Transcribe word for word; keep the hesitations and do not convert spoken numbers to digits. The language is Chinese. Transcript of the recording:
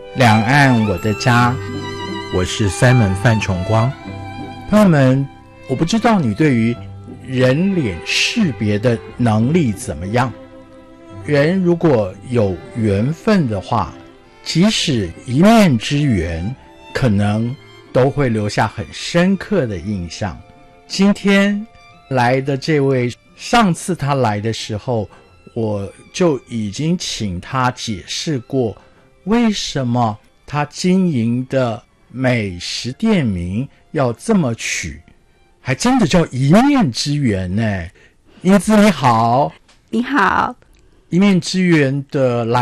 两岸我的家， 我是 Simon 范崇光。 朋友们，我不知道你对于人脸识别的能力怎么样。人如果有缘分的话，即使一面之缘，可能都会留下很深刻的印象。今天来的这位，上次他来的时候，我就已经请他解释过为什么他经营的美食店名要这么取，还真的叫一面之缘呢。英姿你好。 你好。 一面之缘的来